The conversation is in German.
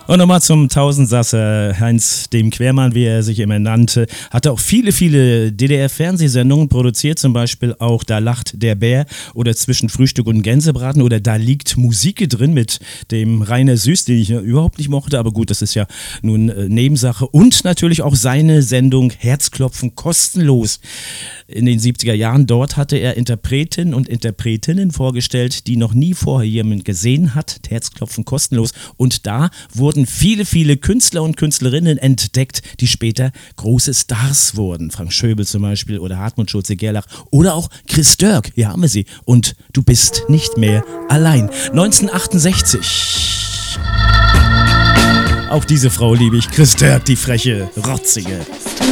Und nochmal zum Tausendsasser. Heinz dem Quermann, wie er sich immer nannte, hatte auch viele DDR-Fernsehsendungen produziert, zum Beispiel auch Da lacht der Bär oder Zwischen Frühstück und Gänsebraten oder Da liegt Musik drin mit dem Rainer Süß, den ich überhaupt nicht mochte, aber gut, das ist ja nun Nebensache. Und natürlich auch seine Sendung Herzklopfen kostenlos. In den 70er Jahren, dort hatte er Interpretinnen und Interpretinnen vorgestellt, die noch nie vorher jemand gesehen hat. Herzklopfen kostenlos. Und da wurden viele Künstler und Künstlerinnen entdeckt, die später große Stars wurden. Frank Schöbel zum Beispiel oder Hartmut Schulze-Gerlach oder auch Chris Dörk. Hier haben wir sie. Und du bist nicht mehr allein. 1968. Auch diese Frau liebe ich. Chris Dörk, die freche, rotzige.